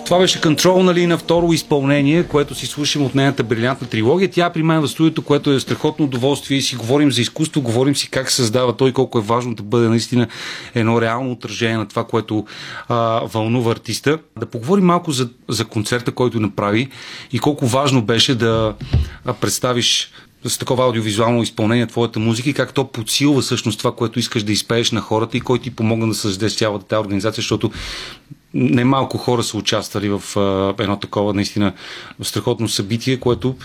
Това беше Control, нали, на второ изпълнение, което си слушам от нейната брилянтна трилогия. Тя при мен в студиото, което е страхотно удоволствие, и си говорим за изкуство, говорим си как се създава той, колко е важно да бъде наистина едно реално отражение на това, което вълнува артиста. Да поговорим малко за концерта, който направи и колко важно беше да представиш с такова аудиовизуално изпълнение твоята музика и как то подсилва всъщност това, което искаш да изпееш на хората и кой ти помогна да създаде цялата тази организация, защото немалко хора са участвали в едно такова наистина страхотно събитие, което